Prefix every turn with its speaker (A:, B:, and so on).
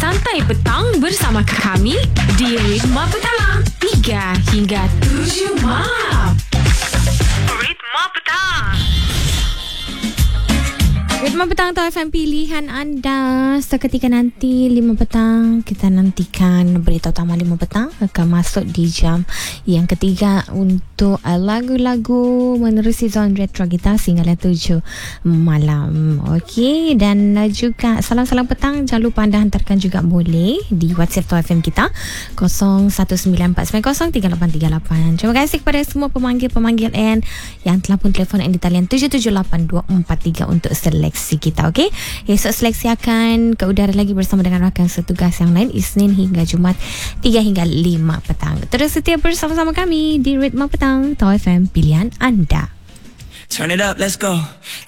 A: Santai petang bersama kami di Ritma Petang 3 hingga 7 malam. Ritma Petang. Ritma Petang atau FM pilihan anda. Seketika nanti 5 petang kita nantikan berita utama 5 petang akan masuk di jam yang ketiga untuk lagu-lagu menerusi zon retro kita sehingga 7 malam. Okey, dan juga salam-salam petang jangan lupa anda hantarkan juga boleh di WhatsApp FM kita 0194903838. Terima kasih kepada semua pemanggil-pemanggil yang telah pun telefon di talian 778243 untuk seleksi kita. Okey, esok seleksi akan ke udara lagi bersama dengan rakan setugas yang lain Isnin hingga Jumaat 3 hingga 5 petang. Terus setia bersama-sama kami di Ritma Petang Tau FM pilihan anda.
B: Turn it up, let's go.